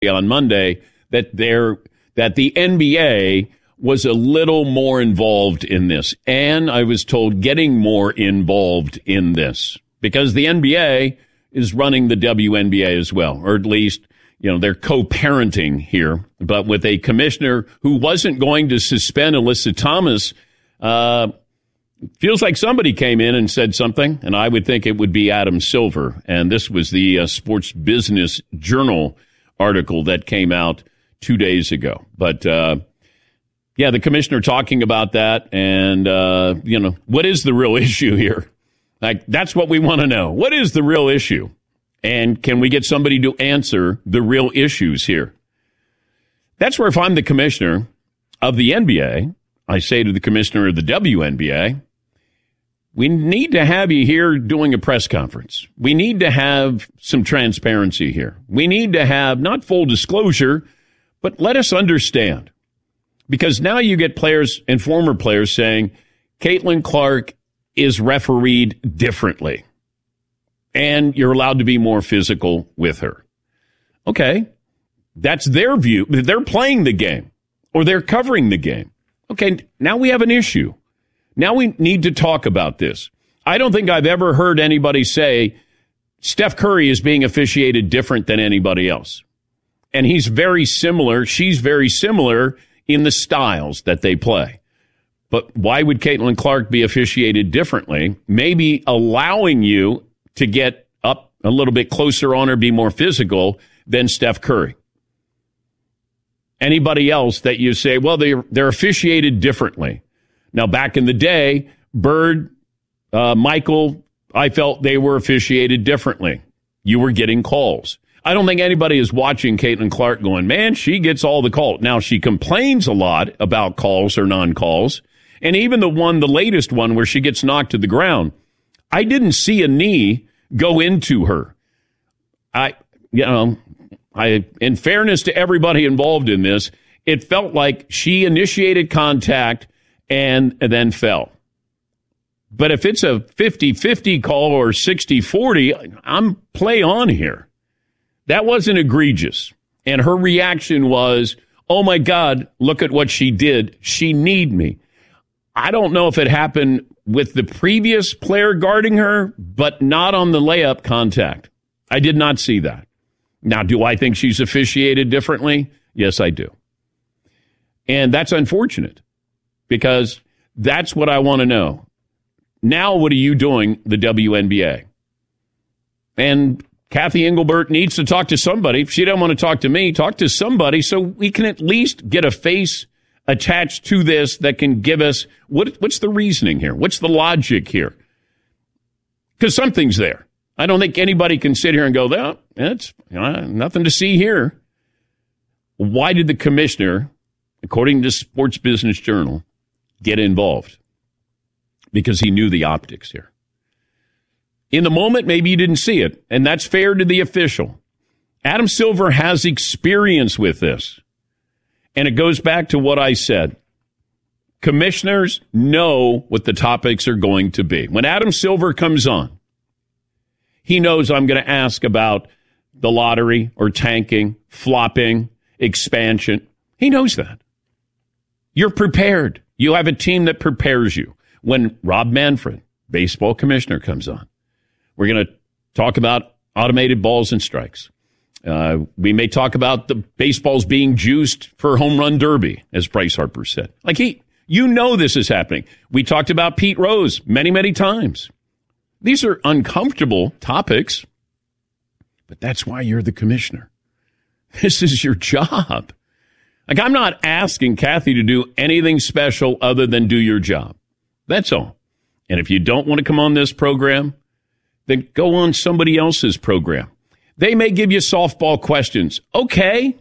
on Monday that the NBA was a little more involved in this. And I was told getting more involved in this because the NBA is running the WNBA as well, or at least, they're co-parenting here. But with a commissioner who wasn't going to suspend Alyssa Thomas, feels like somebody came in and said something, and I would think it would be Adam Silver. And this was the Sports Business Journal article that came out 2 days ago. But, the commissioner talking about that, and, what is the real issue here? Like, that's what we want to know. What is the real issue? And can we get somebody to answer the real issues here? That's where if I'm the commissioner of the NBA, I say to the commissioner of the WNBA, we need to have you here doing a press conference. We need to have some transparency here. We need to have not full disclosure, but let us understand. Because now you get players and former players saying Caitlin Clark is refereed differently. And you're allowed to be more physical with her. Okay, that's their view. They're playing the game or they're covering the game. Okay, now we have an issue. Now we need to talk about this. I don't think I've ever heard anybody say Steph Curry is being officiated different than anybody else. And he's very similar. She's very similar in the styles that they play. But why would Caitlin Clark be officiated differently? Maybe allowing you to get up a little bit closer on her, be more physical than Steph Curry. Anybody else that you say, well, they're officiated differently. Now, back in the day, Bird, Michael, I felt they were officiated differently. You were getting calls. I don't think anybody is watching Caitlin Clark going, man, she gets all the calls. Now, she complains a lot about calls or non-calls. And even the latest one where she gets knocked to the ground, I didn't see a knee go into her. In fairness to everybody involved in this, it felt like she initiated contact and then fell. But if it's a 50-50 call or 60-40, I'm play on here. That wasn't egregious. And her reaction was, oh, my God, look at what she did. She kneed me. I don't know if it happened with the previous player guarding her, but not on the layup contact. I did not see that. Now, do I think she's officiated differently? Yes, I do. And that's unfortunate because that's what I want to know. Now, what are you doing, the WNBA? And Kathy Engelbert needs to talk to somebody. If she doesn't want to talk to me, talk to somebody so we can at least get a face attached to this that can give us what's the reasoning here? What's the logic here? Because something's there. I don't think anybody can sit here and go, well, it's nothing to see here. Why did the commissioner, according to Sports Business Journal, get involved? Because he knew the optics here. In the moment, maybe you didn't see it, and that's fair to the official. Adam Silver has experience with this. And it goes back to what I said. Commissioners know what the topics are going to be. When Adam Silver comes on, he knows I'm going to ask about the lottery or tanking, flopping, expansion. He knows that. You're prepared. You have a team that prepares you. When Rob Manfred, baseball commissioner, comes on, we're going to talk about automated balls and strikes. We may talk about the baseballs being juiced for home run derby, as Bryce Harper said. This is happening. We talked about Pete Rose many, many times. These are uncomfortable topics, but that's why you're the commissioner. This is your job. I'm not asking Kathy to do anything special other than do your job. That's all. And if you don't want to come on this program, then go on somebody else's program. They may give you softball questions. Okay.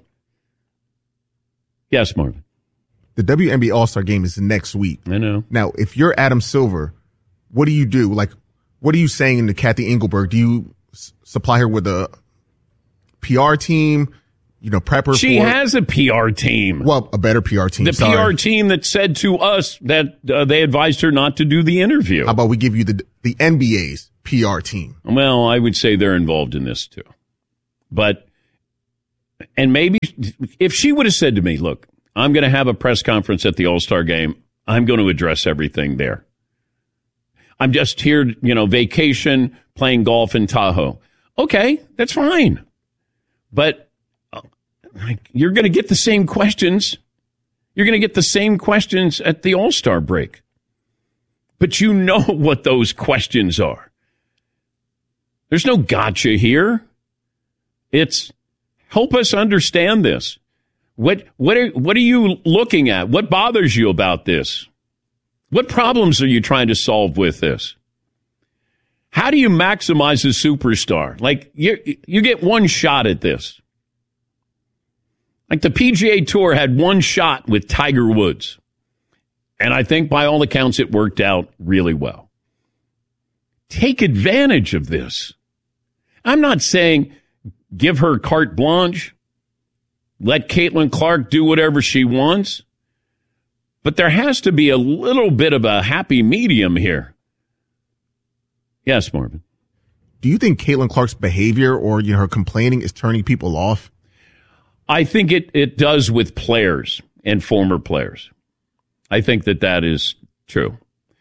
Yes, Marvin. The WNBA All-Star Game is next week. I know. Now, if you're Adam Silver, what do you do? What are you saying to Kathy Engelbert? Do you supply her with a PR team? Prep her She has a PR team. Well, a better PR team. The PR team that said to us that they advised her not to do the interview. How about we give you the NBA's PR team? Well, I would say they're involved in this too. But And maybe if she would have said to me, look, I'm going to have a press conference at the All-Star game. I'm going to address everything there. I'm just here, vacation, playing golf in Tahoe. Okay, that's fine. But you're going to get the same questions. You're going to get the same questions at the All-Star break. But you know what those questions are. There's no gotcha here. It's help us understand this. What are you looking at? What bothers you about this? What problems are you trying to solve with this? How do you maximize a superstar? Like, you get one shot at this. Like the PGA Tour had one shot with Tiger Woods. And I think by all accounts it worked out really well. Take advantage of this. I'm not saying give her carte blanche. Let Caitlin Clark do whatever she wants. But there has to be a little bit of a happy medium here. Yes, Marvin. Do you think Caitlin Clark's behavior or her complaining is turning people off? I think it does with players and former players. I think that is true.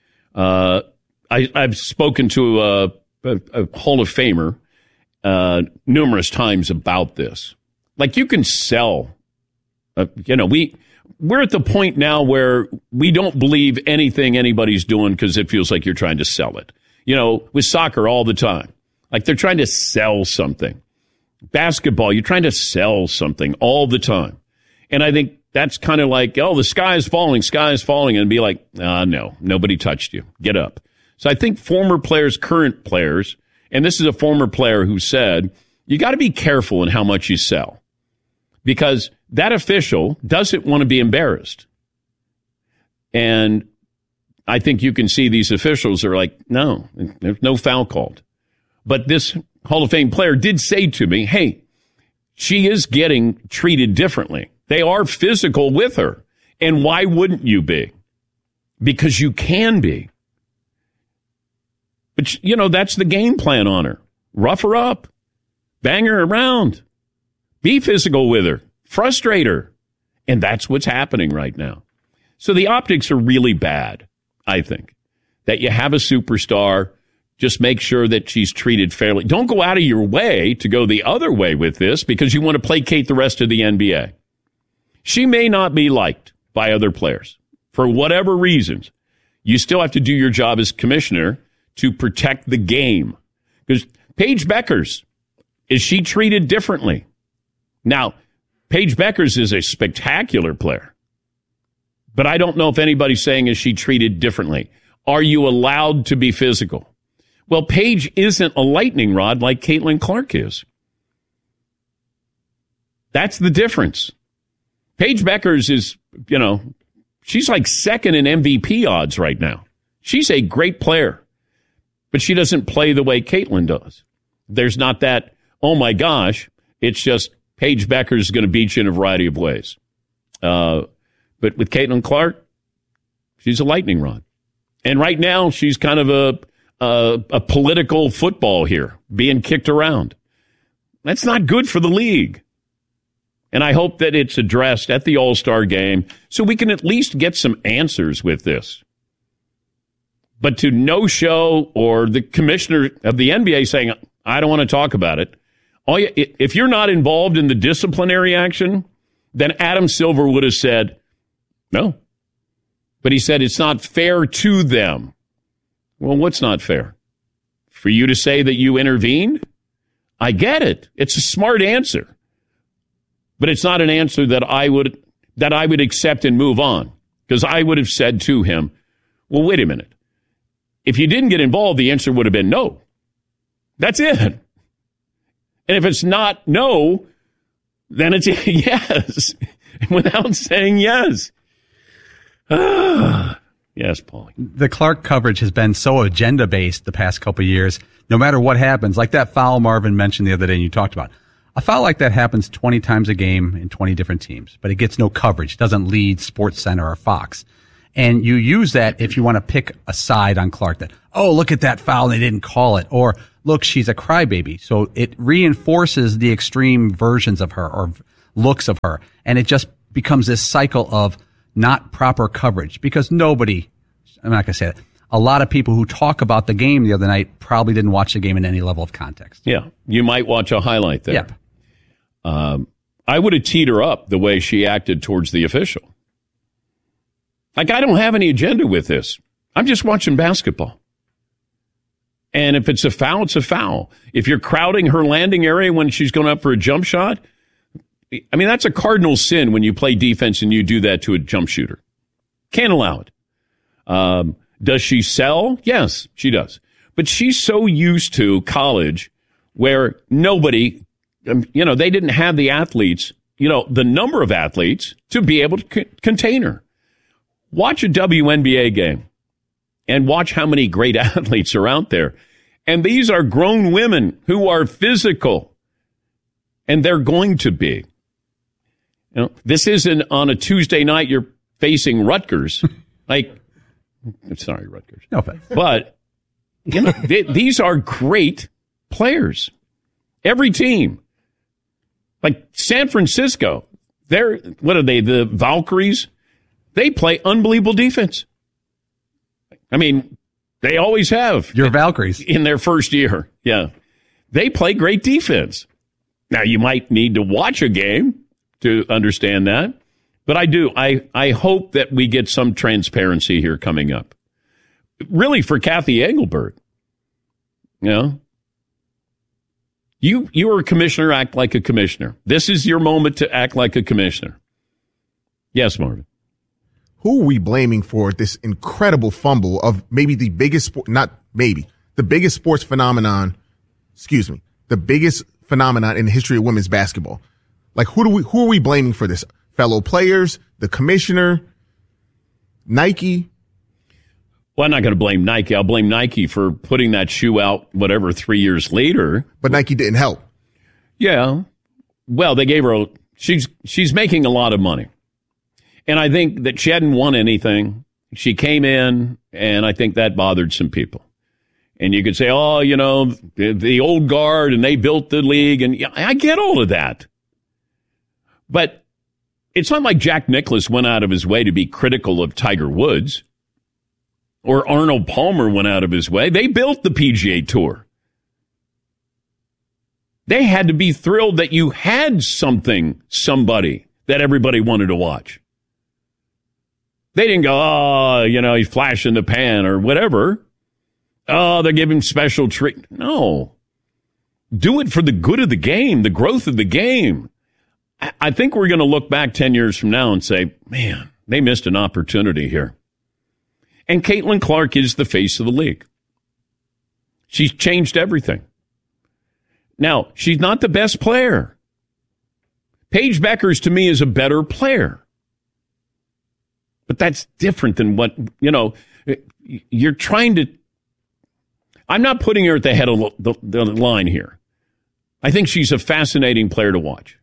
I've spoken to a Hall of Famer numerous times about this. Like, you can sell. We're at the point now where we don't believe anything anybody's doing because it feels like you're trying to sell it. With soccer all the time. Like, they're trying to sell something. Basketball, you're trying to sell something all the time. And I think that's kind of like, the sky is falling, and be like, no, nobody touched you. Get up. So I think former players, current players, and this is a former player who said, you got to be careful in how much you sell. Because that official doesn't want to be embarrassed. And I think you can see these officials are like, no, there's no foul called. But this Hall of Fame player did say to me, hey, she is getting treated differently. They are physical with her. And why wouldn't you be? Because you can be. But, that's the game plan on her. Rough her up. Bang her around. Be physical with her. Frustrate her. And that's what's happening right now. So the optics are really bad, I think. That you have a superstar, just make sure that she's treated fairly. Don't go out of your way to go the other way with this because you want to placate the rest of the NBA. She may not be liked by other players for whatever reasons. You still have to do your job as commissioner to protect the game. Because Paige Beckers, is she treated differently? Now, Paige Beckers is a spectacular player. But I don't know if anybody's saying, is she treated differently? Are you allowed to be physical? Well, Paige isn't a lightning rod like Caitlin Clark is. That's the difference. Paige Beckers is, she's like second in MVP odds right now. She's a great player, but she doesn't play the way Caitlin does. There's not that, oh my gosh, it's just Paige Beckers is going to beat you in a variety of ways. But with Caitlin Clark, she's a lightning rod. And right now, she's kind of a political football here, being kicked around. That's not good for the league. And I hope that it's addressed at the All-Star game so we can at least get some answers with this. But to no-show or the commissioner of the NBA saying, I don't want to talk about it. If you're not involved in the disciplinary action, then Adam Silver would have said, no. But he said it's not fair to them. Well, what's not fair? For you to say that you intervened? I get it. It's a smart answer. But it's not an answer that I would accept and move on. Because I would have said to him, well, wait a minute. If you didn't get involved, the answer would have been no. That's it. And if it's not no, then it's yes. Without saying yes. Yes, Paulie. The Clark coverage has been so agenda-based the past couple of years. No matter what happens, like that foul Marvin mentioned the other day and you talked about. A foul like that happens 20 times a game in 20 different teams, but it gets no coverage. It doesn't lead SportsCenter or Fox. And you use that if you want to pick a side on Clark that, oh, look at that foul, they didn't call it. Or, look, she's a crybaby. So it reinforces the extreme versions of her or looks of her. And it just becomes this cycle of not proper coverage because nobody, I'm not going to say that, a lot of people who talk about the game the other night probably didn't watch the game in any level of context. Yeah, you might watch a highlight there. Yep. I would have teed her up the way she acted towards the official. Like, I don't have any agenda with this. I'm just watching basketball. And if it's a foul, it's a foul. If you're crowding her landing area when she's going up for a jump shot, I mean, that's a cardinal sin when you play defense and you do that to a jump shooter. Can't allow it. Does she sell? Yes, she does. But she's so used to college where nobody, they didn't have the athletes, the number of athletes to be able to contain her. Watch a WNBA game and watch how many great athletes are out there. And these are grown women who are physical, and they're going to be. This isn't on a Tuesday night you're facing Rutgers. Sorry, Rutgers. No offense. But, these are great players. Every team. Like San Francisco, what are they, the Valkyries? They play unbelievable defense. I mean, they always have. Your Valkyries. In their first year. Yeah. They play great defense. Now, you might need to watch a game to understand that. But I do. I hope that we get some transparency here coming up. Really, for Kathy Engelbert. You are a commissioner, act like a commissioner. This is your moment to act like a commissioner. Yes, Marvin. Who are we blaming for this incredible fumble of maybe the biggest, the biggest sports phenomenon, the biggest phenomenon in the history of women's basketball? Like, who are we blaming for this? Fellow players, the commissioner, Nike? Well, I'm not going to blame Nike. I'll blame Nike for putting that shoe out, 3 years later. But Nike didn't help. Yeah. Well, they gave her she's making a lot of money. And I think that she hadn't won anything. She came in, and I think that bothered some people. And you could say, the old guard, and they built the league. And I get all of that. But it's not like Jack Nicklaus went out of his way to be critical of Tiger Woods. Or Arnold Palmer went out of his way. They built the PGA Tour. They had to be thrilled that you had somebody that everybody wanted to watch. They didn't go, he's flashing the pan or whatever. Oh, they're giving special treatment. No. Do it for the good of the game, the growth of the game. I think we're going to look back 10 years from now and say, man, they missed an opportunity here. And Caitlin Clark is the face of the league. She's changed everything. Now, she's not the best player. Paige Beckers, to me, is a better player. But that's different than what, you're trying to. I'm not putting her at the head of the line here. I think she's a fascinating player to watch.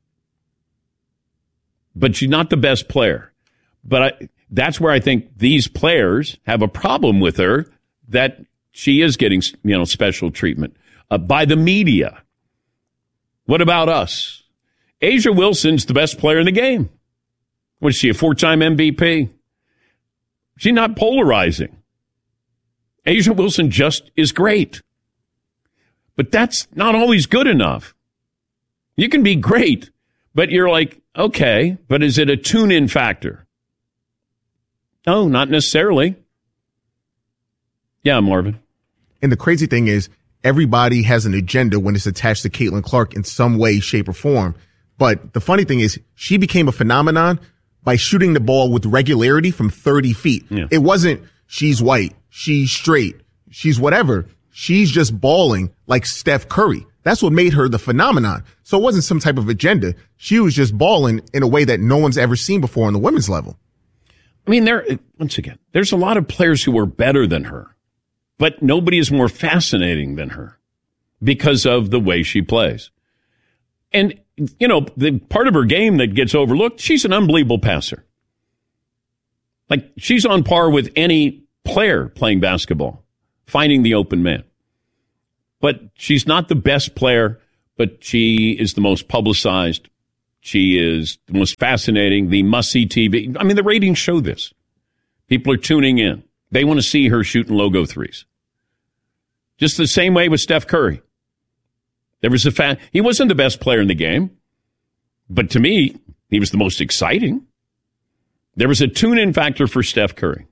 But she's not the best player. But that's where I think these players have a problem with her, that she is getting, special treatment by the media. What about us? A'ja Wilson's the best player in the game. What is she, a 4-time MVP? She's not polarizing. A'ja Wilson just is great. But that's not always good enough. You can be great, but you're like, okay, but is it a tune-in factor? No, not necessarily. Yeah, Marvin. And the crazy thing is, everybody has an agenda when it's attached to Caitlin Clark in some way, shape, or form. But the funny thing is, she became a phenomenon by shooting the ball with regularity from 30 feet. Yeah. It wasn't, she's white, she's straight, she's whatever. She's just balling like Steph Curry. That's what made her the phenomenon. So it wasn't some type of agenda. She was just balling in a way that no one's ever seen before on the women's level. I mean, there's a lot of players who are better than her, but nobody is more fascinating than her because of the way she plays. And, the part of her game that gets overlooked, she's an unbelievable passer. Like, she's on par with any player playing basketball, finding the open man. But she's not the best player, but she is the most publicized. She is the most fascinating, the must-see TV. I mean, the ratings show this. People are tuning in. They want to see her shooting logo threes. Just the same way with Steph Curry. There was he wasn't the best player in the game, but to me, he was the most exciting. There was a tune-in factor for Steph Curry.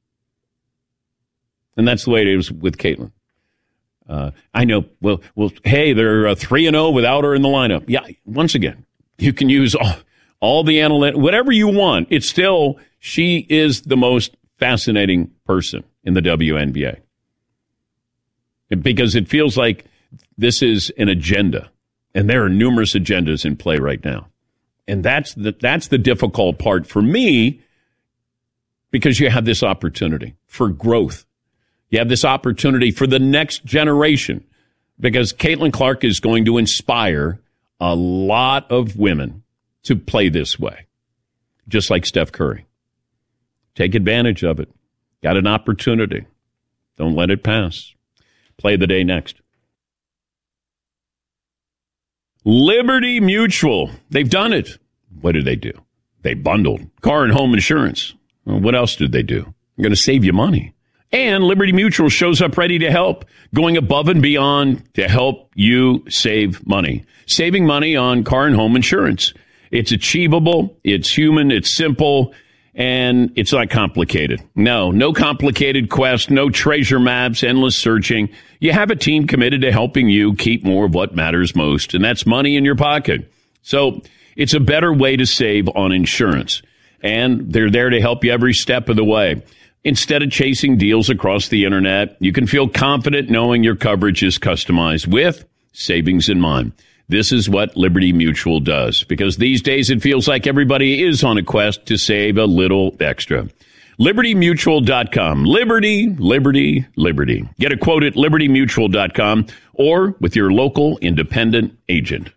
And that's the way it is with Caitlin. I know, well, hey, they're 3-0 without her in the lineup. Yeah, once again, you can use all the analytics, whatever you want. It's still, she is the most fascinating person in the WNBA. Because it feels like this is an agenda, and there are numerous agendas in play right now. And that's the difficult part for me, because you have this opportunity for growth. You have this opportunity for the next generation, because Caitlin Clark is going to inspire a lot of women to play this way, just like Steph Curry. Take advantage of it. Got an opportunity. Don't let it pass. Play of the day next. Liberty Mutual. They've done it. What did they do? They bundled car and home insurance. Well, what else did they do? They're going to save you money. And Liberty Mutual shows up ready to help, going above and beyond to help you save money. Saving money on car and home insurance. It's achievable, it's human, it's simple, and it's not complicated. No complicated quest, no treasure maps, endless searching. You have a team committed to helping you keep more of what matters most, and that's money in your pocket. So it's a better way to save on insurance, and they're there to help you every step of the way. Instead of chasing deals across the internet, you can feel confident knowing your coverage is customized with savings in mind. This is what Liberty Mutual does, because these days it feels like everybody is on a quest to save a little extra. LibertyMutual.com. Liberty, liberty, liberty. Get a quote at LibertyMutual.com or with your local independent agent.